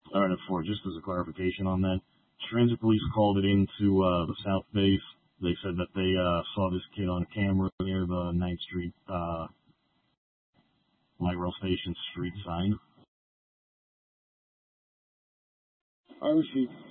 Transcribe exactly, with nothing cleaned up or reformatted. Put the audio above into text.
All right, four. Just as a clarification on that, transit police called it into uh, the South Base. They said that they uh, saw this kid on camera near the ninth Street uh, Light Rail Station street sign. I received.